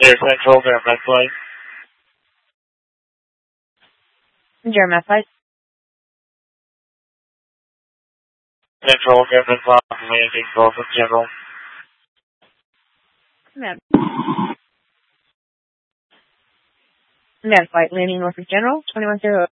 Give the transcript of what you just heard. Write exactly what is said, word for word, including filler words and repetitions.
Air Central, Verify Flight. German flight. Central, Verify Flight, landing, Norfolk General. Command. Command flight, landing Norfolk General, twenty-one zero.